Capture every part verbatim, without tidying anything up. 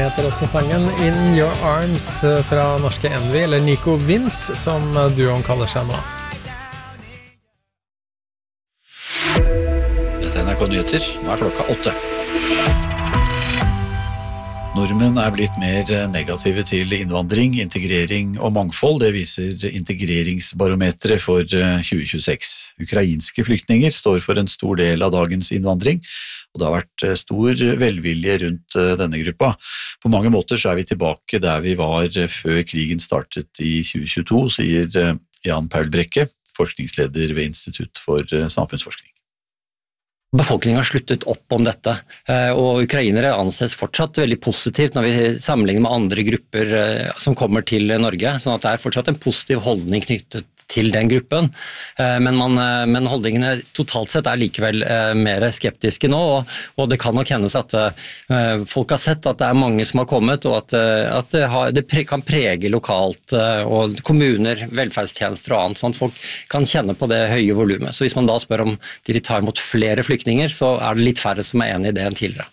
heter også sangen In Your Arms fra norske Envy, eller Nico Vince, som duoen kaller seg nå. Dette er N R K Nyheter, nå er klokka åtte. Nordmenn er blitt mer negative til innvandring, integrering og mangfold. Det viser integreringsbarometeret for tjue tjueseks. Ukrainske flyktninger står for en stor del av dagens innvandring, og det har vært stor velvilje rundt denne gruppa. På mange måter så er vi tilbake der vi var før krigen startet i tjue tjueto, sier Jan Paul Brekke, forskningsleder ved Institutt for samfunnsforskning. Befolkningen har sluttet opp om dette, og ukrainere anses fortsatt veldig positivt når vi sammenligner med andre grupper som kommer til Norge, sånn at det er fortsatt en positiv holdning knyttet til den gruppen, men, man, men holdningene totalt sett er likevel mer skeptiske nå, og, og det kan nok hennes at uh, folk har sett at det er mange som har kommet, og at, uh, at det, har, det pre, kan prege lokalt, uh, og kommuner, velferdstjenester og annet, sånn at folk kan kjenne på det høye volumet. Så hvis man da spør om de vil ta imot flere flyktninger, så er det litt færre som er enige i det enn tidligere.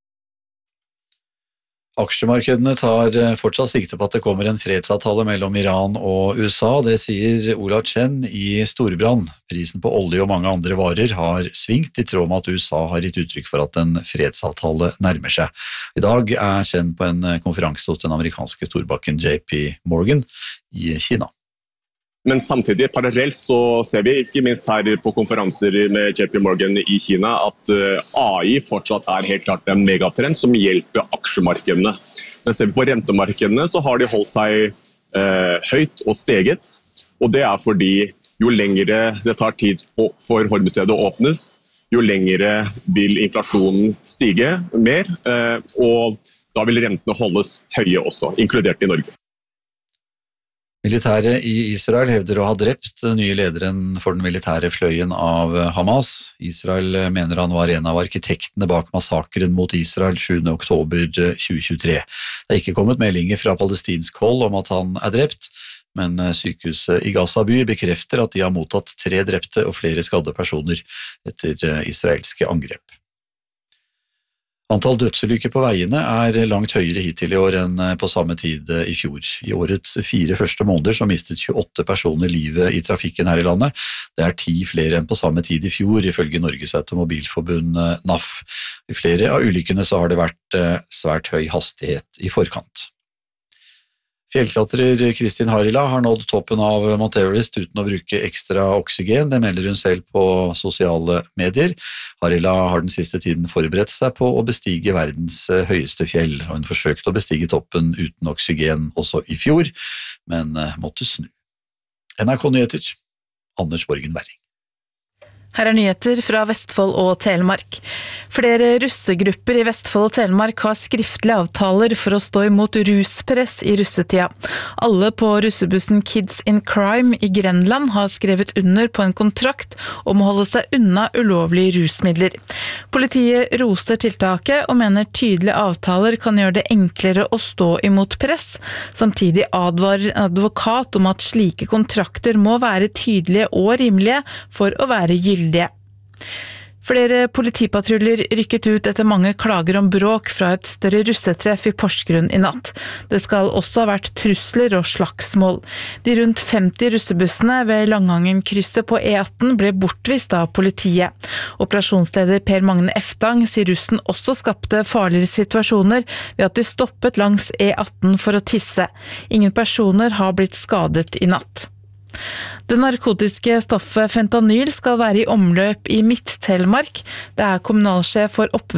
Aksjemarkedene tar fortsatt sikte på at det kommer en fredsavtale mellom Iran og U S A. Det sier Ola Chen i Storebrand. Prisen på olje og mange andre varer har svingt i tråd med at U S A har gitt uttrykk for at en fredsavtale nærmer seg. I dag er Chen på en konferanse hos den amerikanske storbanken J P Morgan i Kina. Men samtidig, parallelt, så ser vi ikke minst her på konferanser med J P Morgan i Kina at A I fortsatt er helt klart en megatrend som hjelper aksjemarkedene. Men ser vi på rentemarkedene, så har de holdt seg eh, høyt og steget. Og det er fordi jo lengre det tar tid på, for Hormuzstredet å åpnes, jo lengre vil inflasjonen stige mer, eh, og da vil rentene holdes høye også, inkludert i Norge. Militæret i Israel hevder å ha drept den nye lederen for den militære fløyen av Hamas. Israel mener han var en av arkitektene bak massakren mot Israel sjuende oktober tjue tjuetre. Det er ikke kommet meldinger fra palestinsk hold om at han er drept, men sykehuset i Gaza by bekrefter at de har mottatt tre drepte og flere skadde personer etter israelske angrep. Antall dødsulykker på veiene er langt høyere hittil i år enn på samme tid i fjor. I årets fire første måneder så mistet tjueåtte personer livet i trafikken her i landet. Det er ti flere enn på samme tid i fjor, ifølge Norges Automobilforbund N A F. I flere av ulykkene så har det vært svært høy hastighet i forkant. Fjellklatrer Kristin Harila har nådd toppen av Mount Everest uten å bruke ekstra oksygen, det melder hun selv på sosiale medier. Harila har den siste tiden forberedt seg på å bestige verdens høyeste fjell, og hun forsøkte å bestige toppen uten oksygen også i fjor, men måtte snu. N R K Nyheter, Anders Borgen Werring. Her er nyheter fra Vestfold og Telemark. Flere russegrupper i Vestfold og Telemark har skriftlige avtaler for å stå imot ruspress i russetida. Alle på russebussen Kids in Crime i Grenland har skrevet under på en kontrakt om å holde seg unna ulovlige rusmidler. Politiet roser tiltaket og mener tydelige avtaler kan gjøre det enklere å stå imot press. Samtidig advarer en advokat om at slike kontrakter må være tydelige og rimelige for å være gyldige. Flere politipatruljer rykket ut etter mange klager om bråk fra et større russetreff i Porsgrunn i natt. Det skal også ha vært trusler og slagsmål. De rundt femti russebussene ved Langangen-krysset på E atten ble bortvist av politiet. Operasjonsleder Per Magne Eftang sier russen også skapte farligere situasjoner ved at de stoppet langs E atten for å tisse. Ingen personer har blitt skadet i natt. Det narkotiske stoffet fentanyl skal være i omløp i Midt-Telemark. Det er kommunalsjef for oppvekst